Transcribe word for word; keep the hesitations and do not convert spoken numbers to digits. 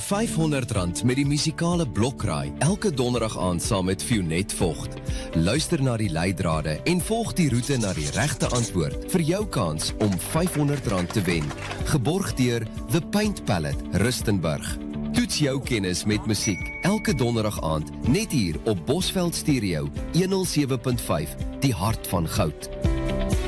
vyfhonderd rand met die musikale blokraai, elke donderdag aand saam met Fionet Vogt. Luister na die leidrade en volg die roete na die regte antwoord vir jou kans om vyfhonderd rand te wen. Geborg deur The Paint Palette, Rustenburg. Toets jou kennis met musiek, elke donderdag aand, net hier op Bosveld Stereo, honderd sewe punt vyf, die hart van goud.